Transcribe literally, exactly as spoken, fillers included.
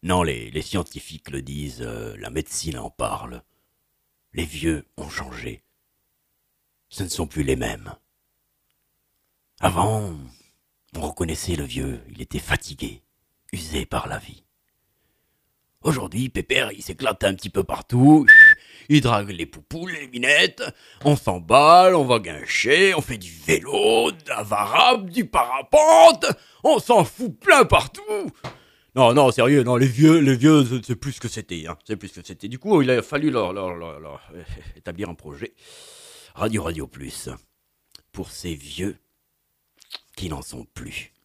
Non, les, les scientifiques le disent, euh, la médecine en parle. Les vieux ont changé. Ce ne sont plus les mêmes. Avant, on reconnaissait le vieux, il était fatigué, usé par la vie. Aujourd'hui, Pépère, il s'éclate un petit peu partout, il drague les poupoules, les minettes, on s'emballe, on va guincher, on fait du vélo, de la varap, du parapente, on s'en fout plein partout. Non, non, sérieux, non, les vieux, les vieux, c'est c'est plus ce que c'était, hein, c'est plus ce que c'était. Du coup, il a fallu leur, leur, leur, leur, euh, établir un projet, Radio Radio Plus, pour ces vieux qui n'en sont plus.